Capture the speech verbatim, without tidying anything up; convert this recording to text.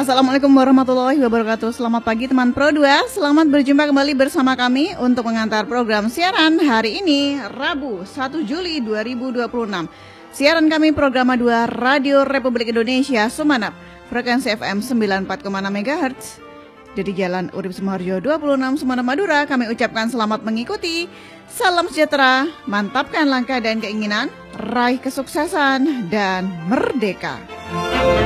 Assalamualaikum warahmatullahi wabarakatuh. Selamat pagi teman Pro dua. Selamat berjumpa kembali bersama kami untuk mengantar program siaran hari ini Rabu satu Juli dua ribu dua puluh enam. Siaran kami program dua Radio Republik Indonesia Sumeneb, frekuensi F M sembilan puluh empat koma enam megahertz. Dari Jalan Urip Sumoharjo dua puluh enam Sumeneb Madura, kami ucapkan selamat mengikuti. Salam sejahtera, mantapkan langkah dan keinginan, raih kesuksesan dan merdeka.